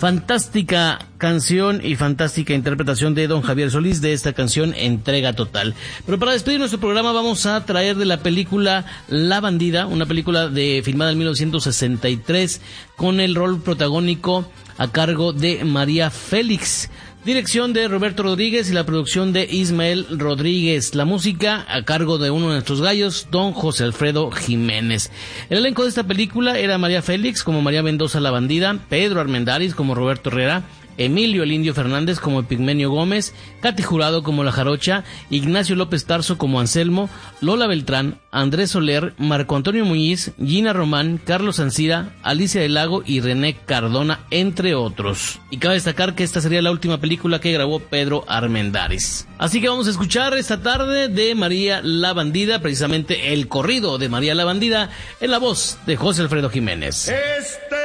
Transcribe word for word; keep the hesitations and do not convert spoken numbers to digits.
Fantástica canción y fantástica interpretación de don Javier Solís de esta canción Entrega Total. Pero para despedir nuestro programa vamos a traer de la película La Bandida, una película de filmada en mil novecientos sesenta y tres con el rol protagónico a cargo de María Félix. Dirección de Roberto Rodríguez y la producción de Ismael Rodríguez. La música a cargo de uno de nuestros gallos, don José Alfredo Jiménez. El elenco de esta película era María Félix como María Mendoza la Bandida, Pedro Armendáriz como Roberto Herrera, Emilio el Indio Fernández como Epigmenio Gómez, Katy Jurado como La Jarocha, Ignacio López Tarso como Anselmo, Lola Beltrán, Andrés Soler, Marco Antonio Muñiz, Gina Román, Carlos Ancira, Alicia del Lago y René Cardona, entre otros. Y cabe destacar que esta sería la última película que grabó Pedro Armendáriz. Así que vamos a escuchar esta tarde de María la Bandida, precisamente el corrido de María la Bandida, en la voz de José Alfredo Jiménez. Este